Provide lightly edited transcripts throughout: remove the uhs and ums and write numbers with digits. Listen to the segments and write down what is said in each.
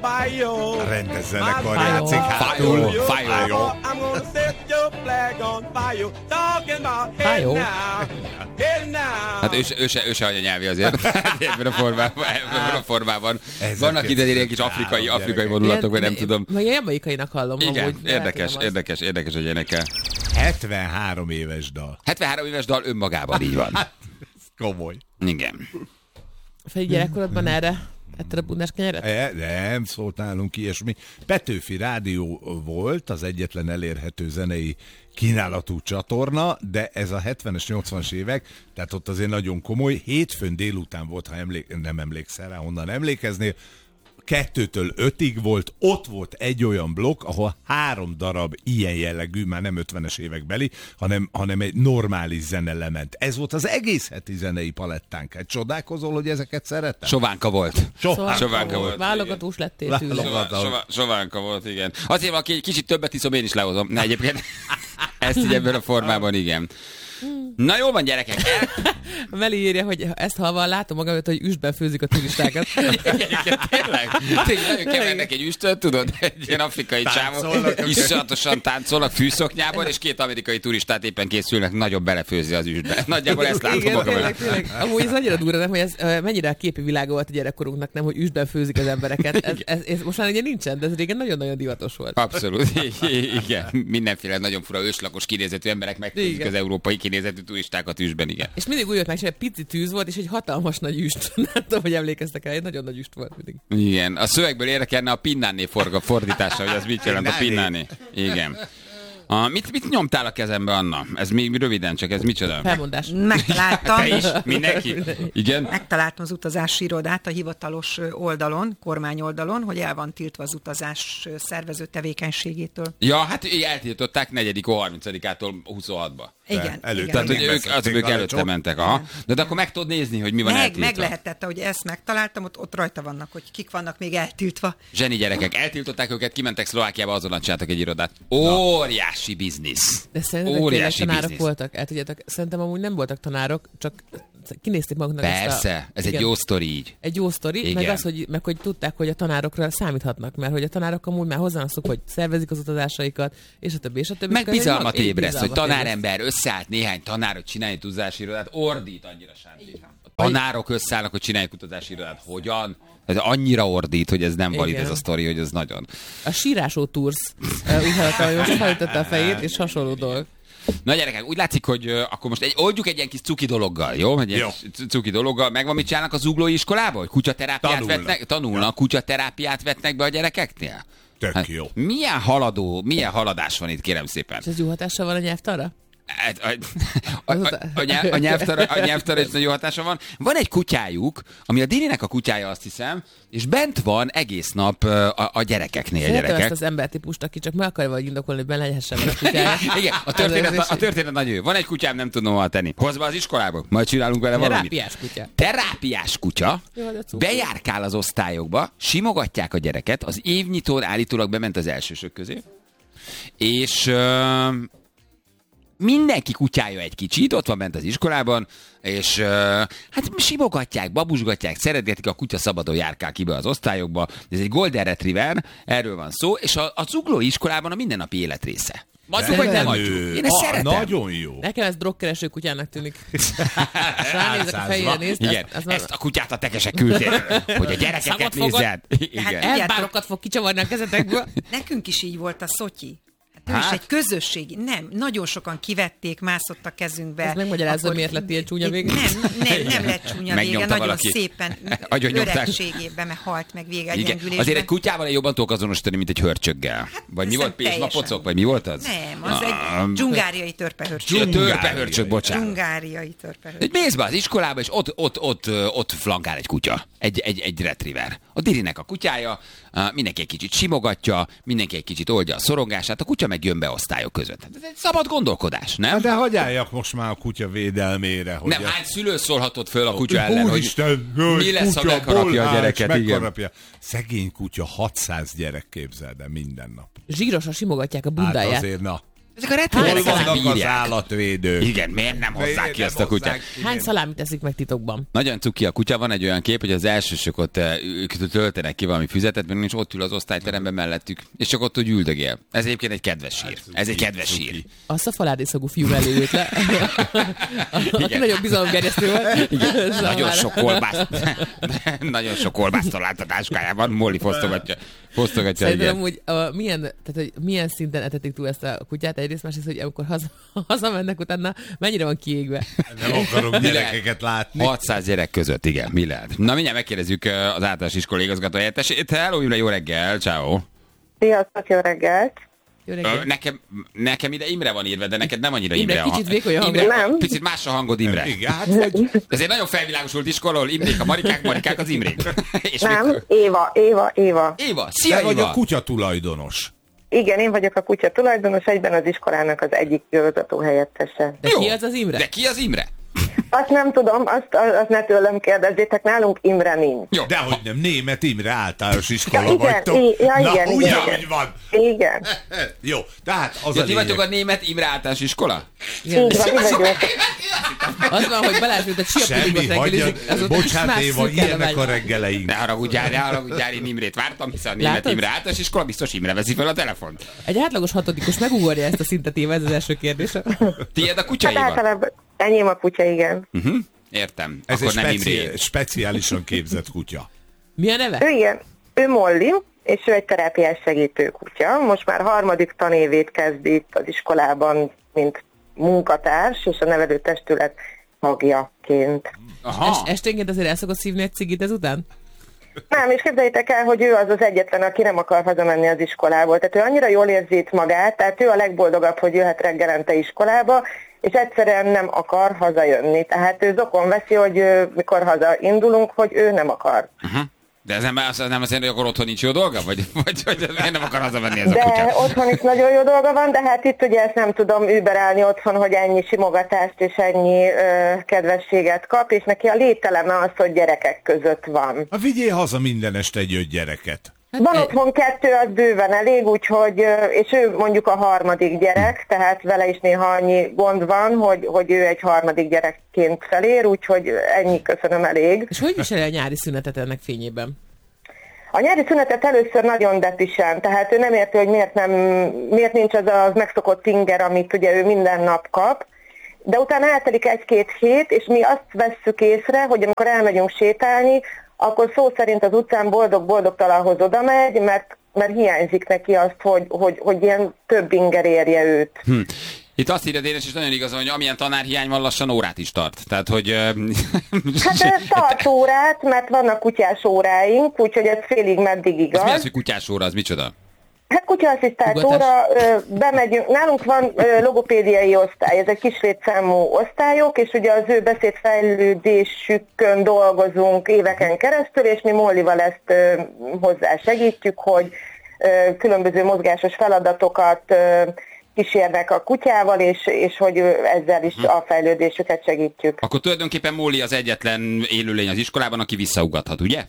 Rendezzenek a játszik hátul. Fájó. Hát ő se anyanyelvi azért. Ebben a formában. Vannak ide ilyen kis afrikai vonulatok, vagy nem tudom. Vagy jamaikainak hallom. Igen, érdekes, hogy énekel. 73 éves dal. 73 éves dal önmagában, így van. Ez komoly. Igen. Feli gyerekkorodban erre etted a bundás kenyeret? Nem szólt nálunk ilyesmi. Petőfi Rádió volt az egyetlen elérhető zenei kínálatú csatorna, de ez a 70-es, 80-as évek, tehát ott azért nagyon komoly. Hétfőn délután volt, ha nem emlékszel rá, honnan emlékeznél, 2-től 5-ig volt, ott volt egy olyan blokk, ahol 3 darab ilyen jellegű, már nem 50-es évekbeli, hanem egy normális zene lement. Ez volt az egész heti zenei palettánk. Hát csodálkozol, hogy ezeket szeretem? Sovánka volt. Sovánka volt. Válogatós lettél tőle. Sovánka volt, igen. Azért, aki egy kicsit többet iszom, én is lehozom. Ne, egyébként ezt így ebben a formában, igen. Na jó van, gyerekek! Meli írja, hogy ezt halva látom magam, hogy üstben főzik a turistákat. Tényleg nagyon kevernek egy üstöt, tudod? Egy ilyen afrikai csávok iszonyatosan táncolnak fűszoknyában, és 2 amerikai turistát éppen készülnek nagyon belefőzni az üstbe. Nagyjából ezt látom magam. Tényleg. Amúgy ez annyira durva, nem, hogy ez mennyire a képi világa volt a gyerekkorunknak, nem, hogy üstben főzik az embereket. Ez most már ugye nincsen, de ez régen nagyon-nagyon divatos volt. Abszolút. Igen. Mindenféle nagyon fura őslakos kinézetű emberek megfőzik az európai kinézetű turistákat üstben, igen. És mindig úgy jött meg, hogy egy pici tűz volt, és egy hatalmas nagy üst. Nem tudom, hogy emlékeztek el, egy nagyon nagy üst volt mindig. Igen, a szövegből érdekelne a pinnáné fordítása, hogy az mit jelent a pinnáné. Igen. Mit nyomtál a kezembe, Anna? Ez még röviden, csak ez micsoda? Felmondás. Megtaláltam. Te is? Mindenki? Igen? Megtaláltam az utazási irodát a hivatalos oldalon, kormányoldalon, hogy el van tiltva az utazás szervező tevékenységétől. Ja, hát eltiltották 4-30-ától 26-ba. Igen. Tehát, hogy ők előtte mentek. Aha. De akkor meg tudod nézni, hogy mi van eltiltva. Meg lehetett, hogy ezt megtaláltam, ott rajta vannak, hogy kik vannak még eltiltva. Zseni gyerekek, eltiltották őket, kimentek Szlovákiába, azonnal csináltak egy irodát. Óriási biznisz. De szerintetek tényleg tanárok voltak? El tudjátok, szerintem amúgy nem voltak tanárok, csak kinézték maguknak Persze, ezt a... ez egy jó sztori így. Egy jó sztori, meg az, hogy tudták, hogy a tanárokra számíthatnak, mert hogy a tanárok amúgy már hozzászok, hogy szervezik az utazásaikat, és a többi. Meg bizalmat ébreszt, hogy tanárember összeállt néhány tanár, hogy csinálj utazási irodát, ordít annyira Sánti. A tanárok összeállnak, hogy csinálj utazási irodát. Hogyan? Ez annyira ordít, hogy ez nem valid ez a sztori, hogy ez nagyon... A Sírásó Tours úgy hallotta, hogy most felütötte a fejét, és hasonló dolog. Na gyerekek, úgy látszik, hogy akkor most oldjuk egy ilyen kis cuki dologgal, jó? Egy ilyen cuki dologgal. Megvan, mit csinálnak a zuglói iskolában? Hogy kutyaterápiát vetnek? Tanulnak, kutyaterápiát vetnek be a gyerekeknél? Tök jó. Milyen haladás van itt, kérem szépen? És ez jó hatással van a nyelvtanra? A nyelvtanra is nagyon jó hatása van. Van egy kutyájuk, ami a Dininek a kutyája, azt hiszem, és bent van egész nap a gyerekeknél. Szeretem ezt az embertípust, aki csak meg akarja valahogy indokolni, hogy belehessen a kutyája. Igen, a történet nagyon jó. Van egy kutyám, nem tudom hova tenni. Hozd be az iskolába, majd csinálunk vele valamit. Terápiás kutya. Bejárkál az osztályokba, simogatják a gyereket, az évnyitón állítólag bement az elsősök közé, és... mindenki kutyája egy kicsit, ott van bent az iskolában, és hát simogatják, babusgatják, szeretgetik, a kutya szabadon járkál ki be az osztályokba. Ez egy Golden Retriever, erről van szó, és a zuglói iskolában a mindennapi élet része. Adjuk, vagy nem adjuk. Én ezt szeretem. Nagyon jó. Nekem ez drogkereső kutyának tűnik. Ránézek a fejére, nézd. Igen, ezt a kutyát a tekesek küldték, hogy a gyerekeket nézzed. Elbárokat fog kicsavarni a kezetekből. Nekünk is így volt a Szotyi. Ő is egy közösségi. Nem, nagyon sokan kivették, mászott a kezünkbe. Ez megmagyarázza, miért lett ilyen csúnya vége? Nem lett csúnya vége, nagyon szépen öregségében, mert halt meg vége gyengülésben. Azért egy kutyával jobban tudok azonosítani, mint egy hörcsöggel. Vagy mi volt, pénzmapocok? Vagy mi volt az? Nem, az egy dzsungáriai törpehörcsög. Törpehörcsög, bocsánat. Dzsungáriai törpehörcsög. Mész be az iskolába, és ott flankál egy kutya. Egy retriever. A Dirinek a kutyája, mindenki egy kicsit simogatja, mindenki egy kicsit oldja a szorongását, a kutya meg jön be osztályok között. Ez egy szabad gondolkodás, nem? De hogy álljak most már a kutya védelmére? Hogy nem, hány szülő szólhatott föl a kutya ellen, hogy mi lesz, ha megharapja a gyereket? Igen. Szegény kutya 600 gyerek, képzeld el minden nap. Zsírosan simogatják a bundáját. Hát azért, na. Ezek a retrieverek Hol ezek vannak az bírják. állatvédők? Igen, miért nem hozzák ki azt a kutyát? Hány szalámit teszik meg titokban? Nagyon cuki a kutya, van egy olyan kép, hogy az elsősök ott ők töltenek ki valami füzetet, mert nincs ott ül az osztályteremben mellettük, és csak ott úgy üldögél. Ez egyébként egy kedves sír. Ez egy kedves sír. A szafaládi szagú fiú mellé jött le. Aki nagyon bizalomgerjesztő volt. Igen, nagyon sok kolbászt talált a táskájában, Molly fosztogatja. Szerintem amúgy milyen szinten etetik túl ezt a kutyát, egyrészt másrészt, hogy amikor hazamennek utána, mennyire van kiégve. Nem akarok gyerekeket látni. 600 gyerek között, igen, mi lehet? Na, mindjárt megkérdezzük az általános iskola igazgató helyettesét. Hello, Imre, jó reggel, ciao. Sziasztok, jó reggelt! Jó reggelt. Nekem ide Imre van írva, de neked nem annyira Imre, Imre. kicsit vékony a hangod. Imre, Nem. picit más a hangod, Imre. Igen, hát vagy... Ez egy nagyon felvilágosult iskola, ahol Imrék a Marikák, Marikák az Imrék. És Nem, mikor... Éva. Éva, szia Te vagy Éva! a kutya tulajdonos. Igen, én vagyok a kutya tulajdonos, egyben az iskolának az egyik igazgató helyettese. De ki az az Imre? De ki az Imre? Azt nem tudom, azt ne tőlem kérdezzétek, nálunk Imre nincs. Jó. Dehogy nem, Német Imre általános iskola Ja, igen, vagytok. igen, úgy, igen. ahogy van. Igen, Jó, tehát az Ja, a ti vagytok a lényeg. Német Imre általános iskola? Igen. így van, mi vagyunk. Az van, hogy Balázs, mint a Semmi, csiapudikot hagyjad, reggelizik. bocsánat Éva, ilyenek a reggeleink. Ne haragudjál, én Imrét vártam, hiszen a Német Látod? Imre általános iskola biztos Imre veszi fel a telefont. Egy átlagos hatodikos megugorja ezt a szintet, Éva, ez az első kérdés. Tiéd a kutya, Hát Éva? általában enyém a kutya, igen. Értem. Ez Akkor egy nem Imré. speciálisan képzett kutya. Mi a neve? Ő igen, ő Molly, és ő egy terápiás segítő kutya. Most már 3. tanévét kezdi itt az iskolában, mint munkatárs, és a nevelőtestület tagjaként. Aha. Esténként azért el szokott szívni egy cigit ezután? Nem, és képzeljétek el, hogy ő az az egyetlen, aki nem akar hazamenni az iskolából. Tehát ő annyira jól érzi itt magát, tehát ő a legboldogabb, hogy jöhet reggelente iskolába, és egyszerűen nem akar hazajönni. Tehát ő zokon veszi, hogy mikor hazaindulunk, hogy ő nem akar. De ez nem azt jelenti, hogy akkor otthon nincs jó dolga? Vagy miért nem akar hazamenni ez a De kutya? otthon is nagyon jó dolga van, de hát itt ugye ezt nem tudom überelni otthon, hogy ennyi simogatást és ennyi kedvességet kap, és neki a lételeme az, hogy gyerekek között van. Vigyél haza minden este egy 5 gyereket. Van otthon 2, az bőven elég, úgyhogy, és ő mondjuk a 3. gyerek, tehát vele is néha annyi gond van, hogy ő egy 3. gyerekként felér, úgyhogy ennyi, köszönöm, elég. És hogy viseli a nyári szünetet ennek fényében? A nyári szünetet először nagyon depisen, tehát ő nem érti, hogy miért nincs az a megszokott inger, amit ugye ő minden nap kap, de utána eltelik 1-2 hét, és mi azt vesszük észre, hogy amikor elmegyünk sétálni, akkor szó szerint az utcán boldog-boldogtalanhoz oda megy, mert hiányzik neki azt, hogy ilyen több inger érje őt. Itt azt írja Dénes, és nagyon igaz, hogy amilyen tanárhiány van, lassan órát is tart. Tehát, hogy... Hát tart órát, mert vannak kutyás óráink, úgyhogy ez félig meddig igaz. Ez mi az, hogy kutyás óra, az micsoda? Hát kutya-asszisztált Ugatás. óra, bemegyünk, nálunk van logopédiai osztály, ezek kis létszámú osztályok, és ugye az ő beszédfejlődésükön dolgozunk éveken keresztül, és mi Mollival ezt hozzá segítjük, hogy különböző mozgásos feladatokat kísérnek a kutyával, és hogy ezzel is a fejlődésüket segítjük. Akkor tulajdonképpen Molly az egyetlen élőlény az iskolában, aki visszaugathat, ugye?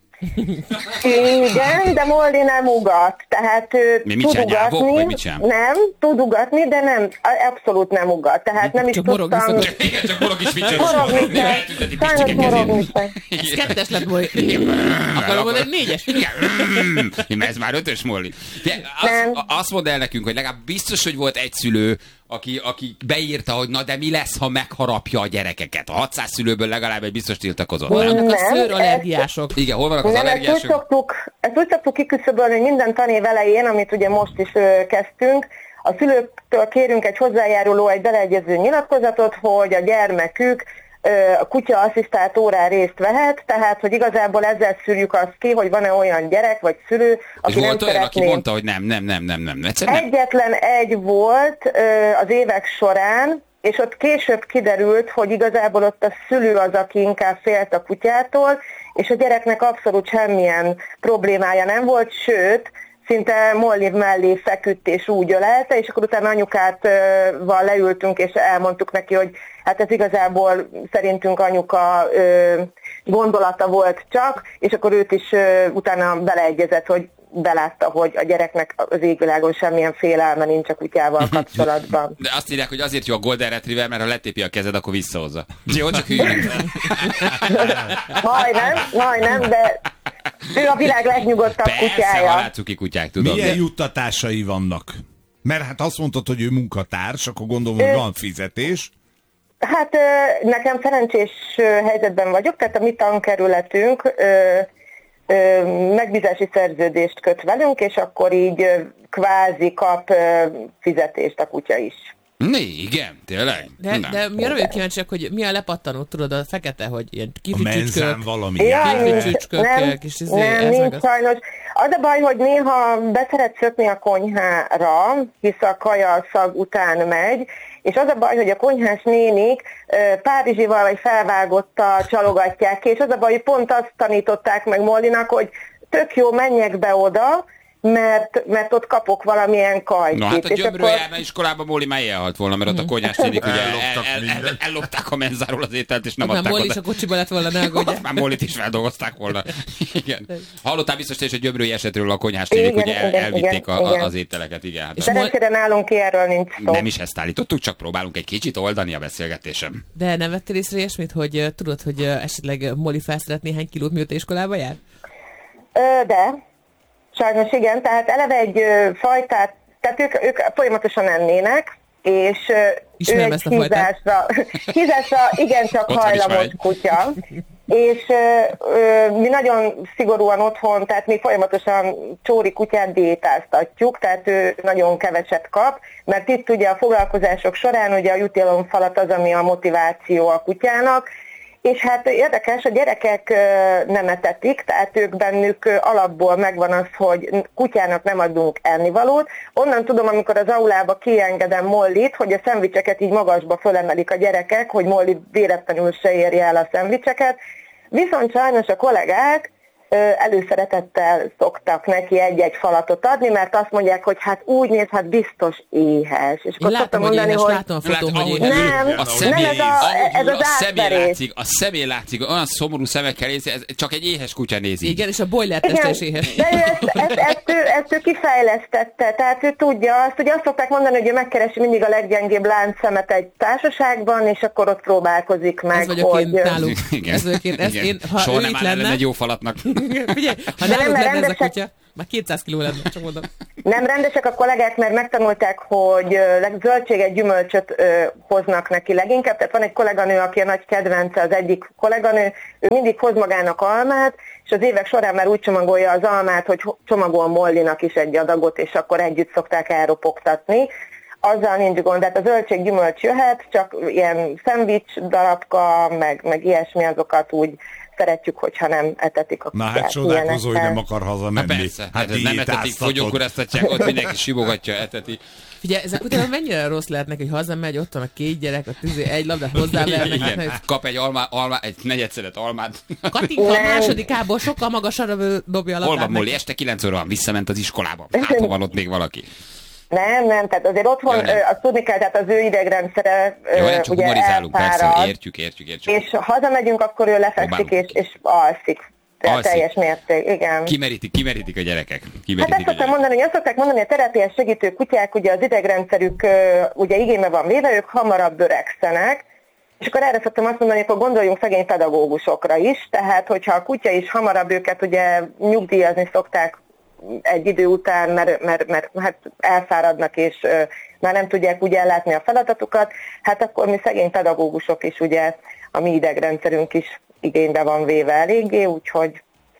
Igen, de Molly nem ugat, tehát Mit tud csinál, nyávog, ugatni, vagy mit csinál? nem, tud ugatni, de nem, abszolút nem ugat, tehát nem is Csak morogni tudtam... szokott. Igen, csak morog is vicces. Morogni kell, Eltünteti sajnos picike morogni kezét. kell. Ez 2-es lett Molly. Akarom mondani, 4-es. Igen, ez már 5-ös Molly. Nem. Azt mondd el nekünk, hogy legalább biztos, hogy volt egy szülő, aki beírta, hogy na de mi lesz, ha megharapja a gyerekeket. A 600 szülőből legalább egy biztos tiltakozott. Hol vannak a Nem, szőrallergiások? Igen, hol vannak az Nem, ezt allergiások? úgy szoktuk kiküszöbölni, hogy minden tanév elején, amit ugye most is kezdtünk, a szülőktől kérünk egy hozzájáruló, egy beleegyező nyilatkozatot, hogy a gyermekük a kutya asszisztált órán részt vehet, tehát hogy igazából ezzel szűrjük azt ki, hogy van-e olyan gyerek vagy szülő, És aki nem volt olyan, aki szeretné. mondta, hogy nem. Egyszerűen nem. Egyetlen egy volt az évek során, és ott később kiderült, hogy igazából ott a szülő az, aki inkább félt a kutyától, és a gyereknek abszolút semmilyen problémája nem volt, sőt, szinte Molly mellé feküdt és úgy ölelte, és akkor utána anyukával leültünk, és elmondtuk neki, hogy hát ez igazából szerintünk anyuka gondolata volt csak, és akkor őt is utána beleegyezett, hogy belátta, hogy a gyereknek az égvilágon semmilyen félelme nincs a kutyával kapcsolatban. De azt írják, hogy azért jó a Golden Retriever, mert ha letépi a kezed, akkor visszahozza. Jó, csak hűlünk. Majdnem, de ő a világ legnyugodtabb kutyája. Persze, halálcuki kutyák, tudom. Milyen juttatásai vannak? Mert hát azt mondtad, hogy ő munkatárs, akkor gondolom, hogy van fizetés. Hát nekem szerencsés helyzetben vagyok, tehát a mi tankerületünk megbízási szerződést köt velünk, és akkor így kvázi kap fizetést a kutya is. Igen, tényleg. De mi arra vagyok kíváncsiak, hogy mi a lepattanó, tudod, a fekete, hogy ilyen kifli A menzán csücskök. valami. Jaj, nincs sajnos. Az a baj, hogy néha beszeret szökni a konyhára, hisz a kaja szag után megy, és az a baj, hogy a konyhás nénik Párizsival vagy felvágottal csalogatják ki, és az a baj, hogy pont azt tanították meg Mollinak, hogy tök jó, menjek be oda, mert ott kapok valamilyen kajkit. Na hát a Gyömről járna iskolában, Móli már elhalt volna, mert ott a konyhás nénik ugye ellopták a menzáról az ételt, és nem adták Móli oda. is a kocsiba lett volna, ne aggódjál. Már Mólit is feldolgozták volna. Igen. Hallottál biztos te is a Gyömrői esetről, a konyhás nénik, ugye elvitték az ételeket. Igen. Hát szerencsére nálunk erről nincs szó. nem is ezt állítottuk, csak próbálunk egy kicsit oldani a beszélgetésem. De nem vettél észre ilyesmit, hogy tudod, hogy esetleg Molly felszeret néhány kilót, mióta iskolába jár? De sajnos igen, tehát eleve egy fajtát, tehát ők folyamatosan ennének, és ő egy hízásra igencsak hajlamos kutya, és mi nagyon szigorúan otthon, tehát mi folyamatosan csóri kutyát diétáztatjuk, tehát ő nagyon keveset kap, mert itt ugye a foglalkozások során ugye a jutalomfalat az, ami a motiváció a kutyának, és hát érdekes, a gyerekek nem etetik, tehát ők bennük alapból megvan az, hogy kutyának nem adunk ennivalót. Onnan tudom, amikor az aulába kiengedem Mollit, hogy a szendvicseket így magasba fölemelik a gyerekek, hogy Molly véletlenül se érje el a szendvicseket. Viszont sajnos a kollégák előszeretettel szoktak neki egy-egy falatot adni, mert azt mondják, hogy hát úgy néz, hát biztos éhes. És én látom, hogy éhes, látom a fotón, hogy éhes. Ez az átverés. A szemén látszik, olyan szomorú szemekkel nézi, ez csak egy éhes kutya nézi. Igen, és a boiler teste is éhes. De ezt ő kifejlesztette, tehát ő tudja azt, hogy azt szokták mondani, hogy ő megkeresi mindig a leggyengébb láncszemet egy társaságban, és akkor ott próbálkozik meg. Ez vagyok én náluk. Ez vagyok én, ha ő itt lenne. Egy jó falatnak. Figyelj, ha náluk lenne ez a kutya, már 200 kiló lenne, csak mondom. Nem rendesek a kollégák, mert megtanulták, hogy zöldséget, gyümölcsöt hoznak neki leginkább. Tehát van egy kolléganő, aki a nagy kedvence, az egyik kolléganő, ő mindig hoz magának almát, és az évek során már úgy csomagolja az almát, hogy csomagol Mollinak is egy adagot, és akkor együtt szokták elropogtatni. Azzal nincs gond, tehát a zöldség, gyümölcs jöhet, csak ilyen szendvics darabka, meg ilyesmi, azokat úgy szeretjük, hogyha nem etetik a kutyát. Na hát csodálkozó, hogy nem akar hazamenni. Na persze, hát nem etetik, fogyókúráztatják, ott mindenki simogatja, eteti. Figyelj, ezek után mennyire rossz lehet neki, hogy hazamegy, ott van a 2 gyerek, a egy labdát hozzávernek. Kap egy egy negyedszelet almát. Katinka a másodikából sokkal magasabbra dobja a labdát. Hol van Molly? Este 9 óra van, visszament az iskolába. Hát, ha van ott még valaki. Nem, tehát azért otthon azt tudni kell, tehát az ő idegrendszere csak ugye humorizálunk, persze, értjük. És ha hazamegyünk, akkor ő lefekszik és alszik. Teljes mérték, igen. Kimerítik a gyerekek. Hát azt szokták mondani, a terápiás segítő kutyák, ugye az idegrendszerük ugye igénybe van véve, ők hamarabb öregszenek, és akkor erre szoktam azt mondani, hogy gondoljunk szegény pedagógusokra is, tehát hogyha a kutya is hamarabb őket ugye nyugdíjazni szokták egy idő után, mert hát elfáradnak, és már nem tudják úgy ellátni a feladatukat, hát akkor mi szegény pedagógusok is ugye, a mi idegrendszerünk is igénybe van véve eléggé, úgyhogy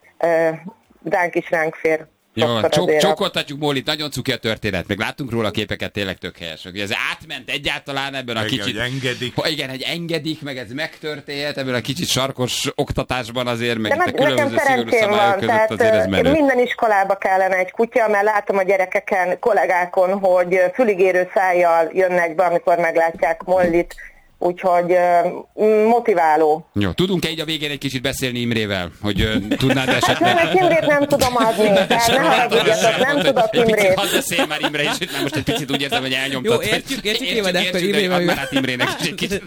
ránk is ránk fér. Jó, csókoltatjuk Mollit, nagyon cuki a történet, meg láttunk róla képeket, tényleg tök helyesek. Ez átment egyáltalán ebben a kicsit... Igen, hogy engedik, meg ez megtörtént, ebben a kicsit sarkos oktatásban azért, meg itt a különböző szigorú szabályok között azért ez menő. Minden iskolába kellene egy kutya, mert látom a gyerekeken, kollégákon, hogy füligérő szájjal jönnek be, amikor meglátják Mollit, Úgyhogy motiváló. Jó, tudunk-e így a végén egy kicsit beszélni Imrével, hogy tudnád esetleg... Hát nem, Imrét nem tudom adni, tehát ne haragudjatok, nem tudok Imrét. Hadd beszélj már Imre is, mert most egy picit úgy érzem, hogy elnyomtad. Jó, értjük évad, akkor Imrével. Add már át Imrének is egy kicsit.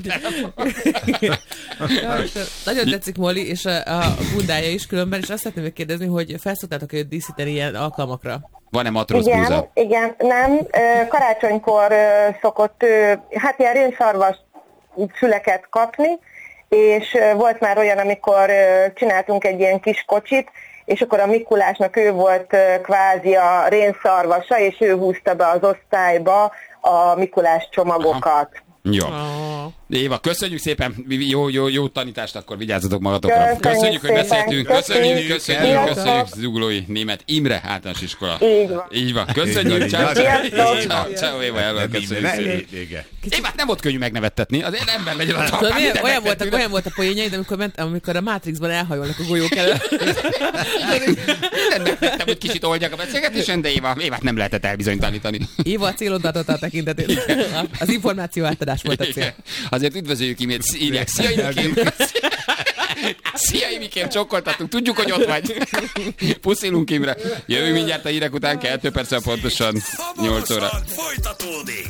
Nagyon tetszik Molly, és a bundája is különben, és azt szeretném megkérdezni, hogy felszoktátok őt díszíteni ilyen alkalmakra? Van-e matróz búza? Igen, nem. Karácsonykor szokott hát ilyen rénszarvas füleket kapni, és volt már olyan, amikor csináltunk egy ilyen kis kocsit, és akkor a Mikulásnak ő volt kvázi a rénszarvasa, és ő húzta be az osztályba a Mikulás csomagokat. Jó. Éva, köszönjük szépen, jó tanítást, akkor vigyázzatok magatokra. Köszönjük, hogy beszéltünk. Köszönjük. Zuglói Német Imre általános iskola. Így van. Köszönjük. Ciao, Éva, köszönjük szépen. Évát nem volt könnyű megnevettetni, az ember legyen a talpán. Olyan volt a poénjaid, amikor a Matrixban elhajolnak a golyók előtt. Megtettem, hogy kicsit oldják a beszélgetésen, de Évát nem lehetett elbizonytalanítani. Éva a célod adott a tekintetét. Az információ átadás volt a cél. Azért üdvözöljük Imét, írják. Szia, Imikém! Szia, Imikém, csokkoltatunk, tudjuk, hogy ott vagy. Puszilunk, Imre. Jövünk mindjárt a hírek után, 2 perccel pontosan 8 óra. Folytatódik.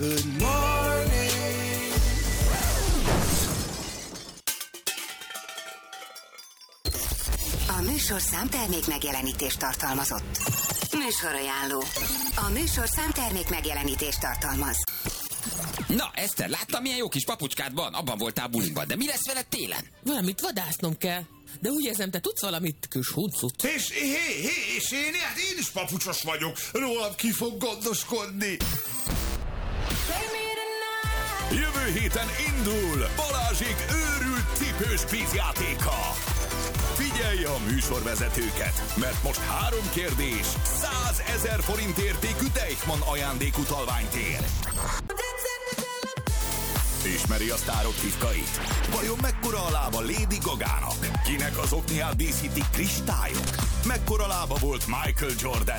A műsorszám termék megjelenítést tartalmazott. Műsorajánló. A műsorszám termék megjelenítést tartalmaz. Na, Eszter, láttam, milyen jó kis papucskád van? Abban voltál buliban, de mi lesz veled télen? Valamit vadásznom kell. De úgy érzem, te tudsz valamit, kis huncut. És én is papucsos vagyok. Rólam ki fog gondoskodni. Jövő héten indul Balázsék őrült cipős kvízjátéka. Figyelj a műsorvezetőket, mert most 3 kérdés, 100 000 forint értékű Deichmann ajándékutalványt ér. Ismeri a sztárok titkait? Vajon mekkora a lába Lady Gagának? Kinek az okniát díszítik kristályok? Mekkora lába volt Michael Jordan?